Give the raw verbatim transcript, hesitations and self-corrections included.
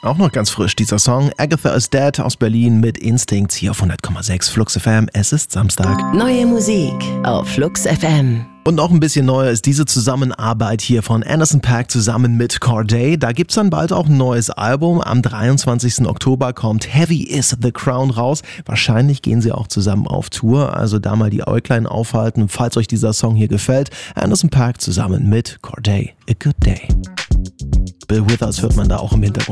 Auch noch ganz frisch dieser Song. Agatha is Dead aus Berlin mit Instinct hier auf hundert Komma sechs Flux F M. Es ist Samstag. Neue Musik auf Flux F M. Und noch ein bisschen neuer ist diese Zusammenarbeit hier von Anderson .Paak zusammen mit Cordae. Da gibt's dann bald auch ein neues Album. Am dreiundzwanzigsten Oktober kommt Heavy is the Crown raus. Wahrscheinlich gehen sie auch zusammen auf Tour. Also da mal die Äuglein aufhalten, falls euch dieser Song hier gefällt. Anderson .Paak zusammen mit Cordae. A Good Day. Bill Withers hört man da auch im Hintergrund.